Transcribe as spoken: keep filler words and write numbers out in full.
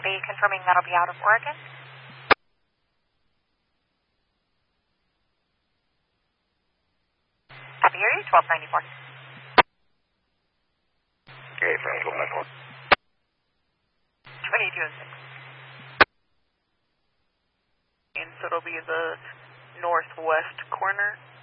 Copy, confirming that'll be out of Oregon. Copy, hear you, twelve ninety-four. Okay, from twelve ninety-four. twenty-two oh six. And so it'll be the northwest corner.